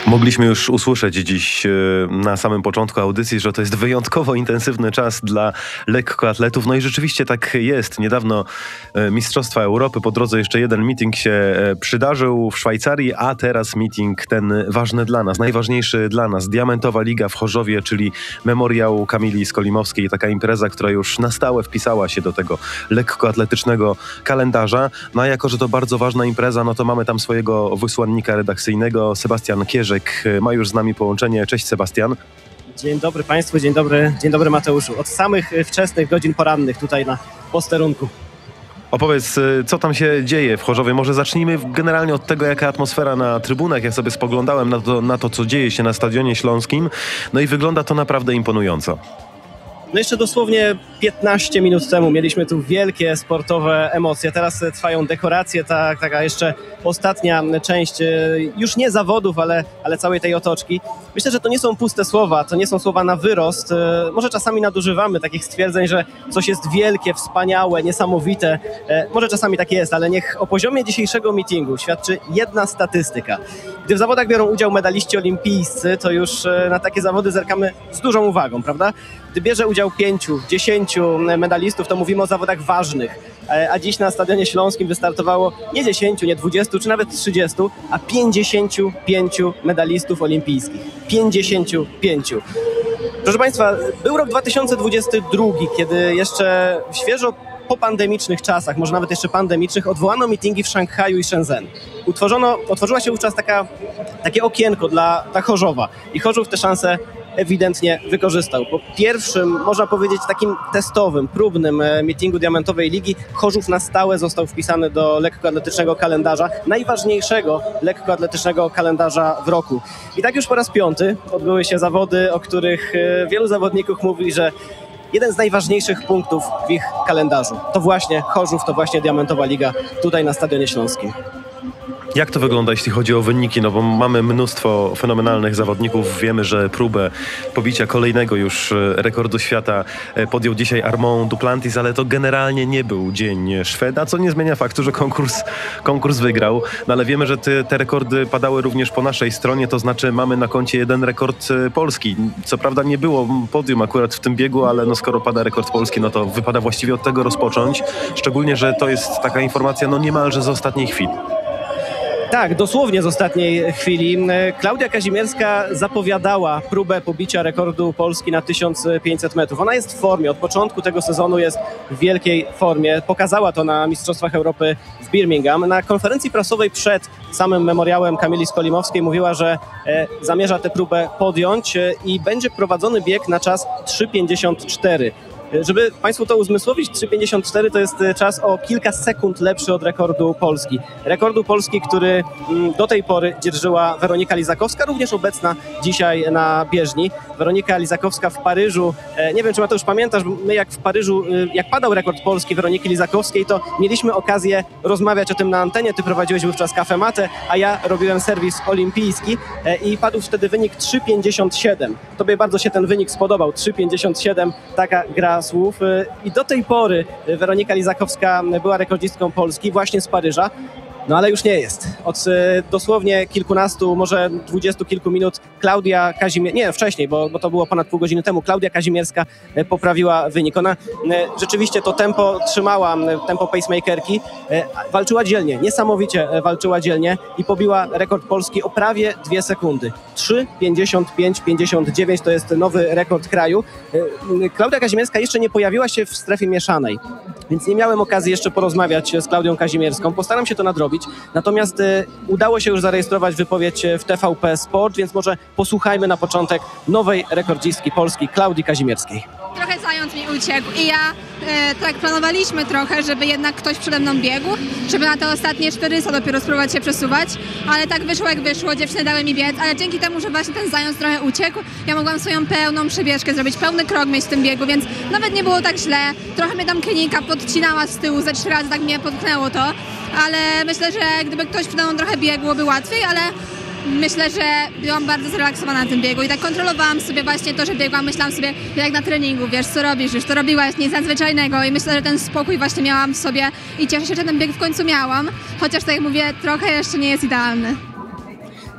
Mogliśmy już usłyszeć dziś na samym początku audycji, że to jest wyjątkowo intensywny czas dla lekkoatletów. No i rzeczywiście tak jest. Niedawno Mistrzostwa Europy, po drodze jeszcze jeden meeting się przydarzył w Szwajcarii, a teraz meeting ten ważny dla nas, najważniejszy dla nas. Diamentowa Liga w Chorzowie, czyli memoriał Kamili Skolimowskiej. Taka impreza, która już na stałe wpisała się do tego lekkoatletycznego kalendarza. No a jako, że to bardzo ważna impreza, no to mamy tam swojego wysłannika redakcyjnego, Sebastian Kierzek. Ma już z nami połączenie. Cześć, Sebastian. Dzień dobry Państwu, dzień dobry Mateuszu. Od samych wczesnych godzin porannych tutaj na posterunku. Opowiedz, co tam się dzieje w Chorzowie. Może zacznijmy generalnie od tego, jaka atmosfera na trybunach. Ja sobie spoglądałem na to, co dzieje się na Stadionie Śląskim. No i wygląda to naprawdę imponująco. No jeszcze dosłownie 15 minut temu mieliśmy tu wielkie sportowe emocje. Teraz trwają dekoracje, taka jeszcze ostatnia część, już nie zawodów, ale całej tej otoczki. Myślę, że to nie są puste słowa, to nie są słowa na wyrost. Może czasami nadużywamy takich stwierdzeń, że coś jest wielkie, wspaniałe, niesamowite. Może czasami tak jest, ale niech o poziomie dzisiejszego meetingu świadczy jedna statystyka. Gdy w zawodach biorą udział medaliści olimpijscy, to już na takie zawody zerkamy z dużą uwagą, prawda? Gdy bierze udział 5, 10 medalistów, to mówimy o zawodach ważnych. A dziś na Stadionie Śląskim wystartowało nie 10, nie 20, czy nawet 30, a 55 medalistów olimpijskich. 55. Proszę Państwa, był rok 2022, kiedy jeszcze świeżo po pandemicznych czasach, może nawet jeszcze pandemicznych, odwołano meetingi w Szanghaju i Shenzhen. Otworzyła się wówczas takie okienko dla Chorzowa i Chorzów tę szansę ewidentnie wykorzystał. Po pierwszym, można powiedzieć, takim testowym, próbnym meetingu Diamentowej Ligi Chorzów na stałe został wpisany do lekkoatletycznego kalendarza, najważniejszego lekkoatletycznego kalendarza w roku. I tak już po raz 5 odbyły się zawody, o których wielu zawodników mówi, że jeden z najważniejszych punktów w ich kalendarzu to właśnie Chorzów, to właśnie Diamentowa Liga tutaj na Stadionie Śląskim. Jak to wygląda, jeśli chodzi o wyniki? No bo mamy mnóstwo fenomenalnych zawodników. Wiemy, że próbę pobicia kolejnego już rekordu świata podjął dzisiaj Armand Duplantis, ale to generalnie nie był dzień Szweda, co nie zmienia faktu, że konkurs wygrał. No ale wiemy, że te rekordy padały również po naszej stronie, to znaczy mamy na koncie jeden rekord polski. Co prawda nie było podium akurat w tym biegu, ale no skoro pada rekord polski, no to wypada właściwie od tego rozpocząć. Szczególnie, że to jest taka informacja no niemalże z ostatniej chwili. Tak, dosłownie z ostatniej chwili. Klaudia Kazimierska zapowiadała próbę pobicia rekordu Polski na 1500 metrów. Ona jest w formie, od początku tego sezonu jest w wielkiej formie. Pokazała to na Mistrzostwach Europy w Birmingham. Na konferencji prasowej przed samym memoriałem Kamili Skolimowskiej mówiła, że zamierza tę próbę podjąć i będzie prowadzony bieg na czas 3,54. Żeby Państwu to uzmysłowić, 3,54 to jest czas o kilka sekund lepszy od rekordu Polski. Rekordu Polski, który do tej pory dzierżyła Weronika Lizakowska, również obecna dzisiaj na bieżni. Weronika Lizakowska w Paryżu, nie wiem czy Mateusz pamiętasz, my jak w Paryżu, jak padał rekord Polski Weroniki Lizakowskiej, to mieliśmy okazję rozmawiać o tym na antenie. Ty prowadziłeś wówczas Cafe Mate, a ja robiłem serwis olimpijski i padł wtedy wynik 3,57. Tobie bardzo się ten wynik spodobał, 3,57, taka gra słów. I do tej pory Weronika Lizakowska była rekordzistką Polski właśnie z Paryża. No ale już nie jest. Od dosłownie kilkunastu, może 20 kilku minut Klaudia Kazimierska, nie wcześniej, bo to było ponad pół godziny temu, Klaudia Kazimierska poprawiła wynik. Ona rzeczywiście to tempo trzymała, tempo pacemakerki, walczyła dzielnie, niesamowicie walczyła dzielnie i pobiła rekord Polski o prawie 2 sekundy. 3,55,59 to jest nowy rekord kraju. Klaudia Kazimierska jeszcze nie pojawiła się w strefie mieszanej, więc nie miałem okazji jeszcze porozmawiać z Klaudią Kazimierską. Postaram się to nadrobić. Natomiast udało się już zarejestrować wypowiedź w TVP Sport, więc może posłuchajmy na początek nowej rekordzistki Polski, Klaudii Kazimierskiej. Trochę zając mi uciekł i ja tak planowaliśmy trochę, żeby jednak ktoś przede mną biegł, żeby na te ostatnie 400 dopiero spróbować się przesuwać, ale tak wyszło jak wyszło, dziewczyny dały mi biec, ale dzięki temu, że właśnie ten zając trochę uciekł, ja mogłam swoją pełną przebieżkę zrobić, pełny krok mieć w tym biegu, więc nawet nie było tak źle. Trochę mnie tam klinika podcinała z tyłu, ze 3 razy tak mnie potknęło to, ale myślę, że gdyby ktoś przede mną trochę biegł, byłoby łatwiej, ale myślę, że byłam bardzo zrelaksowana na tym biegu i tak kontrolowałam sobie właśnie to, że biegłam, myślałam sobie jak na treningu, wiesz co robisz, już to robiłaś, nic nadzwyczajnego i myślę, że ten spokój właśnie miałam w sobie i cieszę się, że ten bieg w końcu miałam, chociaż tak jak mówię, trochę jeszcze nie jest idealny.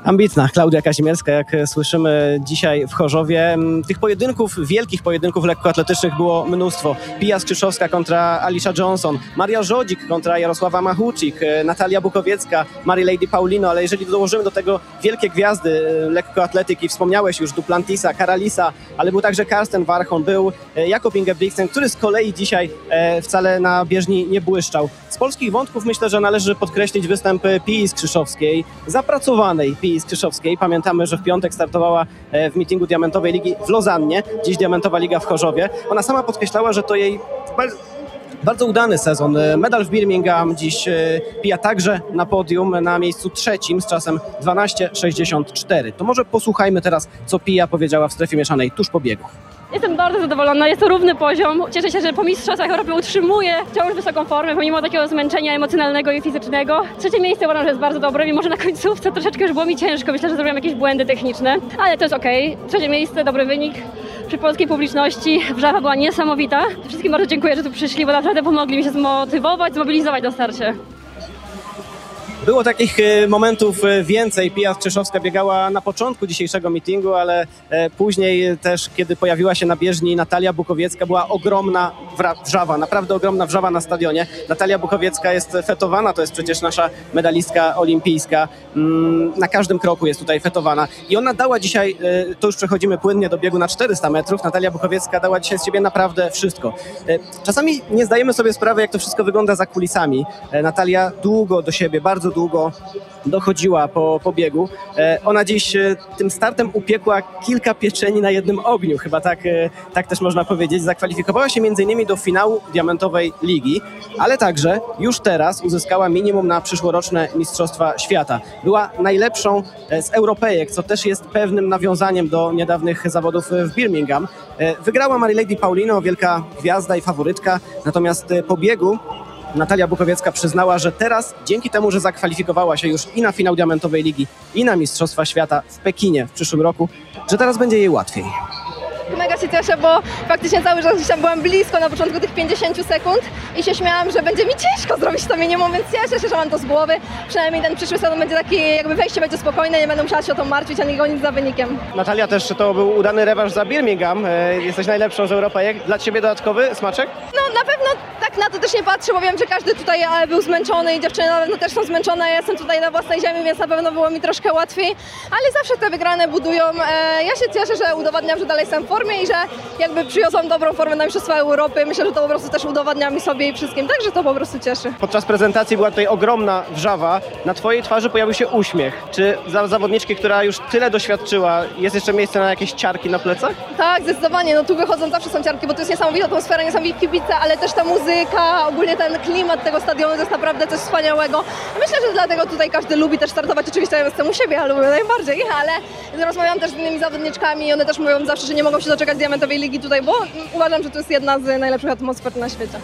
Ambitna Klaudia Kazimierska, jak słyszymy dzisiaj w Chorzowie. Tych pojedynków, wielkich pojedynków lekkoatletycznych było mnóstwo. Pia Skrzyszowska kontra Alisha Johnson, Maria Żodzik kontra Jarosława Machucik, Natalia Bukowiecka, Mary Lady Paulino, ale jeżeli dołożymy do tego wielkie gwiazdy lekkoatletyki, wspomniałeś już Duplantisa, Karalisa, ale był także Karsten Warchoł, był Jakob Ingebrigtsen, który z kolei dzisiaj wcale na bieżni nie błyszczał. Z polskich wątków myślę, że należy podkreślić występ Pii Skrzyszowskiej, zapracowanej Pii Skrzyszowskiej. Pamiętamy, że w piątek startowała w meetingu Diamentowej Ligi w Lozannie, dziś Diamentowa Liga w Chorzowie. Ona sama podkreślała, że to jej bardzo udany sezon. Medal w Birmingham, dziś Pia także na podium na miejscu 3 z czasem 12:64. To może posłuchajmy teraz, co Pia powiedziała w strefie mieszanej tuż po biegu. Jestem bardzo zadowolona, jest to równy poziom. Cieszę się, że po mistrzostwach Europy utrzymuję wciąż wysoką formę, pomimo takiego zmęczenia emocjonalnego i fizycznego. 3. miejsce uważam, że jest bardzo dobre, mimo że na końcówce troszeczkę już było mi ciężko. Myślę, że zrobiłam jakieś błędy techniczne, ale to jest okej. 3. miejsce, dobry wynik przy polskiej publiczności. Wrzawa była niesamowita. Wszystkim bardzo dziękuję, że tu przyszli, bo naprawdę pomogli mi się zmotywować, zmobilizować na starcie. Było takich momentów więcej. Pia Skrzyszowska biegała na początku dzisiejszego meetingu, ale później też, kiedy pojawiła się na bieżni Natalia Bukowiecka, była ogromna wrzawa, naprawdę ogromna wrzawa na stadionie. Natalia Bukowiecka jest fetowana, to jest przecież nasza medalistka olimpijska. Na każdym kroku jest tutaj fetowana. I ona dała dzisiaj, to już przechodzimy płynnie do biegu na 400 metrów, Natalia Bukowiecka dała dzisiaj z siebie naprawdę wszystko. Czasami nie zdajemy sobie sprawy, jak to wszystko wygląda za kulisami. Natalia długo do siebie, bardzo długo dochodziła po biegu. Ona dziś tym startem upiekła kilka pieczeni na jednym ogniu, chyba tak też można powiedzieć. Zakwalifikowała się m.in. do finału Diamentowej Ligi, ale także już teraz uzyskała minimum na przyszłoroczne Mistrzostwa Świata. Była najlepszą z Europejek, co też jest pewnym nawiązaniem do niedawnych zawodów w Birmingham. Wygrała Mary Lady Paulino, wielka gwiazda i faworytka, natomiast po biegu Natalia Bukowiecka przyznała, że teraz, dzięki temu, że zakwalifikowała się już i na finał Diamentowej Ligi, i na Mistrzostwa Świata w Pekinie w przyszłym roku, że teraz będzie jej łatwiej. Mega się cieszę, bo faktycznie cały czas gdzieś tam byłam blisko na początku tych 50 sekund i się śmiałam, że będzie mi ciężko zrobić to minimum, więc cieszę się, że mam to z głowy. Przynajmniej ten przyszły sezon będzie taki, jakby wejście będzie spokojne, nie będę musiała się o to martwić, ani gonić za wynikiem. Natalia, też to był udany rewanż za Birmingham. Jesteś najlepszą z Europejek. Dla Ciebie dodatkowy smaczek? No na pewno tak na to też nie patrzę, bo wiem, że każdy tutaj był zmęczony i dziewczyny na pewno też są zmęczone. Ja jestem tutaj na własnej ziemi, więc na pewno było mi troszkę łatwiej, ale zawsze te wygrane budują. Ja się cieszę, że udowadniam, że dalej jestem w formie i że jakby przyniosłam dobrą formę na Mistrzostwa Europy. Myślę, że to po prostu też udowadniam i sobie i wszystkim, także to po prostu cieszy. Podczas prezentacji była tutaj ogromna wrzawa. Na Twojej twarzy pojawił się uśmiech. Czy za zawodniczki, która już tyle doświadczyła, jest jeszcze miejsce na jakieś ciarki na plecach? Tak, zdecydowanie. No tu wychodzą zawsze są ciarki, bo to jest niesamowita atmosfera, niesamowite kibice, ale też ta muzyka, ogólnie ten klimat tego stadionu to jest naprawdę coś wspaniałego. Myślę, że dlatego tutaj każdy lubi też startować. Oczywiście ja jestem u siebie, ale lubię najbardziej, ale rozmawiam też z innymi zawodniczkami i one też mówią zawsze, że nie mogą się doczekać Diamentowej Ligi tutaj, bo uważam, że to jest jedna z najlepszych atmosfer na świecie.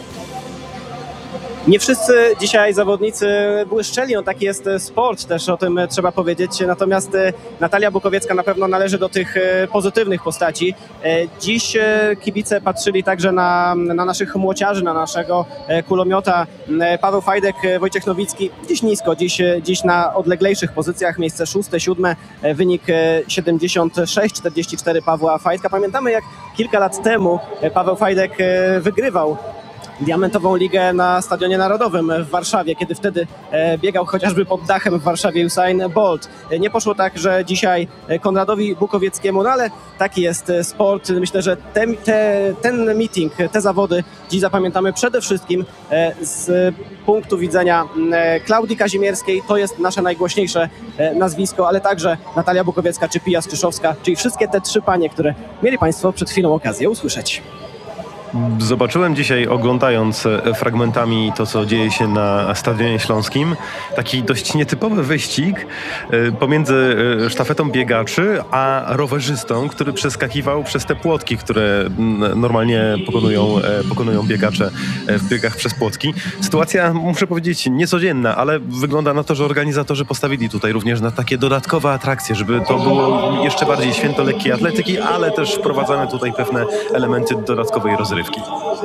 Nie wszyscy dzisiaj zawodnicy błyszczeli, no taki jest sport, też o tym trzeba powiedzieć, natomiast Natalia Bukowiecka na pewno należy do tych pozytywnych postaci. Dziś kibice patrzyli także na naszych młociarzy, na naszego kulomiota. Paweł Fajdek, Wojciech Nowicki, dziś nisko, dziś na odleglejszych pozycjach, miejsce 6., 7., wynik 76-44 Pawła Fajdka. Pamiętamy, jak kilka lat temu Paweł Fajdek wygrywał Diamentową Ligę na Stadionie Narodowym w Warszawie, kiedy wtedy biegał chociażby pod dachem w Warszawie Usain Bolt. Nie poszło tak, że dzisiaj Konradowi Bukowieckiemu, no ale taki jest sport. Myślę, że ten meeting, te zawody dziś zapamiętamy przede wszystkim z punktu widzenia Klaudii Kazimierskiej. To jest nasze najgłośniejsze nazwisko, ale także Natalia Bukowiecka czy Pia Skrzyszowska, czyli wszystkie te 3 panie, które mieli Państwo przed chwilą okazję usłyszeć. Zobaczyłem dzisiaj, oglądając fragmentami to, co dzieje się na Stadionie Śląskim, taki dość nietypowy wyścig pomiędzy sztafetą biegaczy a rowerzystą, który przeskakiwał przez te płotki, które normalnie pokonują biegacze w biegach przez płotki. Sytuacja, muszę powiedzieć, niecodzienna, ale wygląda na to, że organizatorzy postawili tutaj również na takie dodatkowe atrakcje, żeby to było jeszcze bardziej święto lekkiej atletyki, ale też wprowadzane tutaj pewne elementy dodatkowej rozrywki.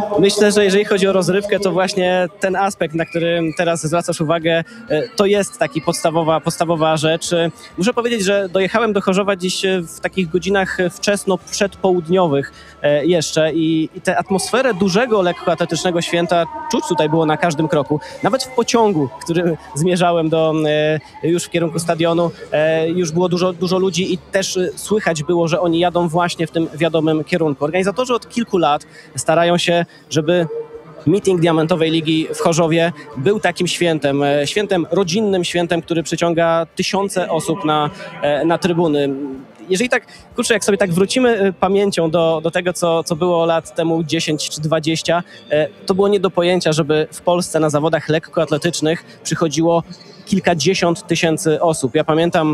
Myślę, że jeżeli chodzi o rozrywkę, to właśnie ten aspekt, na którym teraz zwracasz uwagę, to jest taki podstawowa rzecz. Muszę powiedzieć, że dojechałem do Chorzowa dziś w takich godzinach wczesno przedpołudniowych jeszcze i tę atmosferę dużego lekkoatletycznego święta czuć tutaj było na każdym kroku. Nawet w pociągu, którym zmierzałem już w kierunku stadionu, już było dużo ludzi i też słychać było, że oni jadą właśnie w tym wiadomym kierunku. Organizatorzy od kilku lat starają się, żeby meeting Diamentowej Ligi w Chorzowie był takim świętem rodzinnym, świętem, który przyciąga tysiące osób na trybuny. Jeżeli tak, kurczę, jak sobie tak wrócimy pamięcią do tego, co było lat temu 10 czy 20, to było nie do pojęcia, żeby w Polsce na zawodach lekkoatletycznych przychodziło kilkadziesiąt tysięcy osób. Ja pamiętam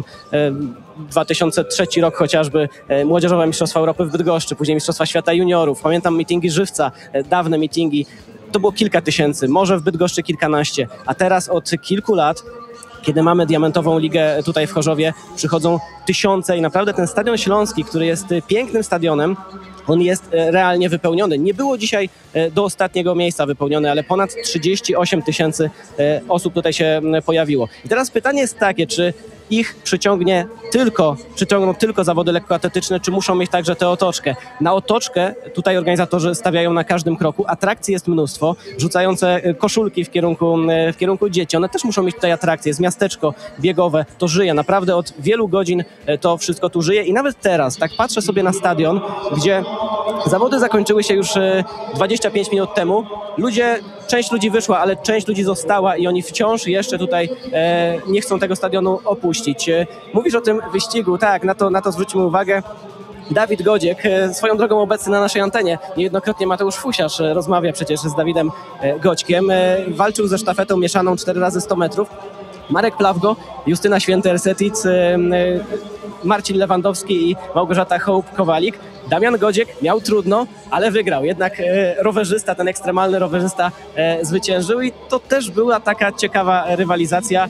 2003 rok chociażby, Młodzieżowe Mistrzostwa Europy w Bydgoszczy, później Mistrzostwa Świata Juniorów. Pamiętam meetingi Żywca, dawne meetingi. To było kilka tysięcy, może w Bydgoszczy kilkanaście, a teraz od kilku lat, kiedy mamy Diamentową Ligę tutaj w Chorzowie, przychodzą tysiące i naprawdę ten Stadion Śląski, który jest pięknym stadionem, on jest realnie wypełniony. Nie było dzisiaj do ostatniego miejsca wypełnione, ale ponad 38 tysięcy osób tutaj się pojawiło. I teraz pytanie jest takie, czy ich przyciągną tylko zawody lekkoatletyczne, czy muszą mieć także tę otoczkę. Na otoczkę tutaj organizatorzy stawiają na każdym kroku. Atrakcji jest mnóstwo, rzucające koszulki w kierunku dzieci. One też muszą mieć tutaj atrakcje. Jest miasteczko biegowe, to żyje. Naprawdę od wielu godzin to wszystko tu żyje i nawet teraz, tak patrzę sobie na stadion, gdzie zawody zakończyły się już 25 minut temu. Część ludzi wyszła, ale część ludzi została i oni wciąż jeszcze tutaj nie chcą tego stadionu opuścić. Mówisz o tym wyścigu, tak, na to zwróćmy uwagę. Dawid Godziek, swoją drogą obecny na naszej antenie, niejednokrotnie Mateusz Fusiarz rozmawia przecież z Dawidem Goćkiem, walczył ze sztafetą mieszaną 4 razy 100 metrów. Marek Plawgo, Justyna Święty-Ersetic, Marcin Lewandowski i Małgorzata Hołb-Kowalik. Damian Godziek miał trudno, ale wygrał. Jednak rowerzysta, ten ekstremalny rowerzysta zwyciężył i to też była taka ciekawa rywalizacja.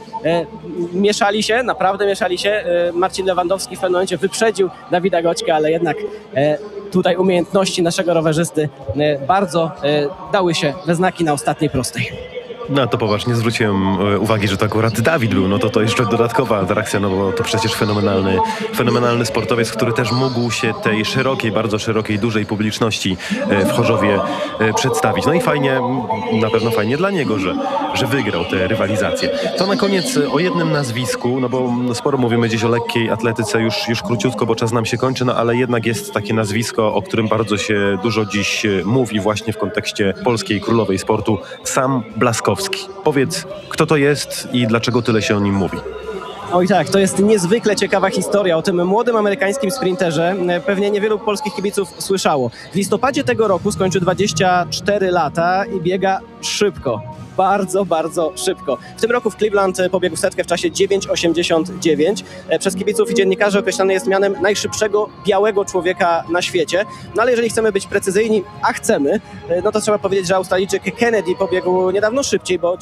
Naprawdę mieszali się. Marcin Lewandowski w pewnym momencie wyprzedził Dawida Goćka, ale jednak tutaj umiejętności naszego rowerzysty bardzo dały się we znaki na ostatniej prostej. No to poważnie zwróciłem uwagi, że to akurat Dawid był, no to jeszcze dodatkowa atrakcja, no bo to przecież fenomenalny sportowiec, który też mógł się tej bardzo szerokiej, dużej publiczności w Chorzowie przedstawić. No i fajnie, na pewno fajnie dla niego, że wygrał tę rywalizację. To na koniec o jednym nazwisku, no bo sporo mówimy dziś o lekkiej atletyce, już króciutko, bo czas nam się kończy, no ale jednak jest takie nazwisko, o którym bardzo się dużo dziś mówi właśnie w kontekście polskiej królowej sportu, Sam Blaskowski. Powiedz, kto to jest i dlaczego tyle się o nim mówi? Oj tak, to jest niezwykle ciekawa historia o tym młodym amerykańskim sprinterze. Pewnie niewielu polskich kibiców słyszało. W listopadzie tego roku skończył 24 lata i biega szybko. Bardzo, bardzo szybko. W tym roku w Cleveland pobiegł setkę w czasie 9,89. Przez kibiców i dziennikarzy określany jest mianem najszybszego białego człowieka na świecie. No ale jeżeli chcemy być precyzyjni, a chcemy, no to trzeba powiedzieć, że Australijczyk Kennedy pobiegł niedawno szybciej, bo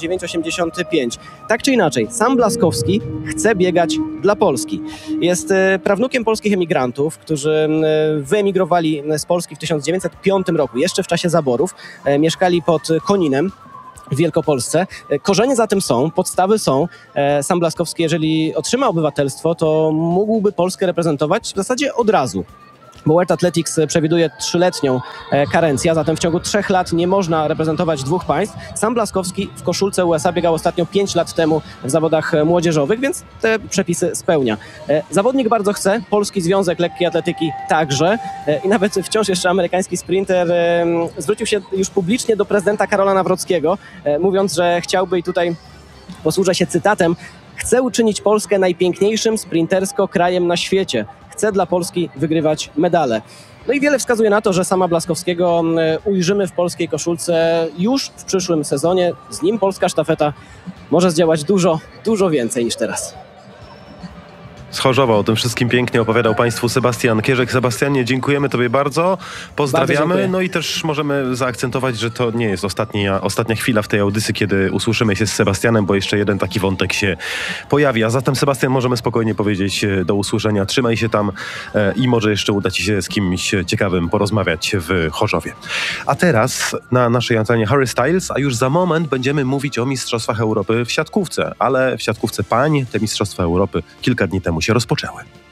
9,85. Tak czy inaczej, Sam Blaskowski chce biegać dla Polski. Jest prawnukiem polskich emigrantów, którzy wyemigrowali z Polski w 1905 roku, jeszcze w czasie zaborów. Mieszkali pod Koninem w Wielkopolsce. Korzenie za tym są, podstawy są. Sam Blaskowski, jeżeli otrzyma obywatelstwo, to mógłby Polskę reprezentować w zasadzie od razu. Bo World Athletics przewiduje 3-letnią karencję, a zatem w ciągu 3 lat nie można reprezentować 2 państw. Sam Blaskowski w koszulce USA biegał ostatnio 5 lat temu w zawodach młodzieżowych, więc te przepisy spełnia. Zawodnik bardzo chce, Polski Związek Lekkiej Atletyki także i nawet wciąż jeszcze amerykański sprinter zwrócił się już publicznie do prezydenta Karola Nawrockiego, mówiąc, że chciałby, i tutaj posłużę się cytatem, chce uczynić Polskę najpiękniejszym sprintersko krajem na świecie. Chce dla Polski wygrywać medale. No i wiele wskazuje na to, że Sama Blaskowskiego ujrzymy w polskiej koszulce już w przyszłym sezonie. Z nim polska sztafeta może zdziałać dużo więcej niż teraz. Z Chorzowa o tym wszystkim pięknie opowiadał Państwu Sebastian Kierzek. Sebastianie, dziękujemy Tobie bardzo, pozdrawiamy. Bardzo dziękuję. No i też możemy zaakcentować, że to nie jest ostatnia chwila w tej audycji, kiedy usłyszymy się z Sebastianem, bo jeszcze jeden taki wątek się pojawi. A zatem, Sebastian, możemy spokojnie powiedzieć do usłyszenia. Trzymaj się tam i może jeszcze uda Ci się z kimś ciekawym porozmawiać w Chorzowie. A teraz na naszej antenie Harry Styles, a już za moment będziemy mówić o Mistrzostwach Europy w siatkówce. Ale w siatkówce pań te Mistrzostwa Europy kilka dni temu się rozpoczęły.